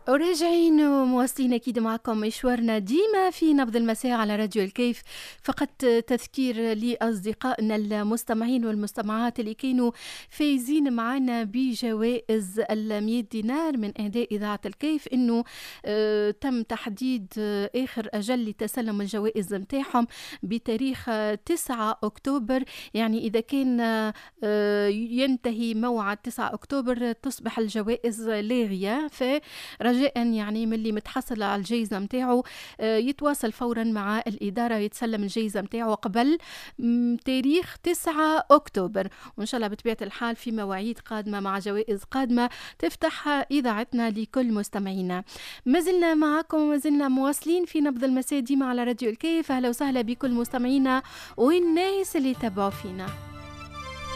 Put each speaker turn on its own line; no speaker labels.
وراجعين ومواصلين أكيد معكم مشوارنا ديما في نبض المساء على راديو الكيف. فقط تذكير لأصدقائنا المستمعين والمستمعات اللي كانوا فايزين معنا بجوائز 100 دينار من أداء إذاعة الكيف إنه تم تحديد آخر أجل لتسلم الجوائز متاعهم بتاريخ 9 أكتوبر. يعني إذا كان ينتهي موعد 9 أكتوبر تصبح الجوائز لاغية. فرجاء يعني من اللي متحصل على الجائزة متاعه يتواصل فورا مع الإدارة يتسلم الجائزة متاعه قبل تاريخ 9 أكتوبر، وإن شاء الله بطبيعة الحال في مواعيد قادمة مع جوائز قادمة تفتح إذاعتنا لكل مستمعينا. ما زلنا معكم وما زلنا مواصلين في نبض المساء ديما على راديو الكيف. أهلا وسهلا بكل مستمعينا والناس اللي تابعوا فينا.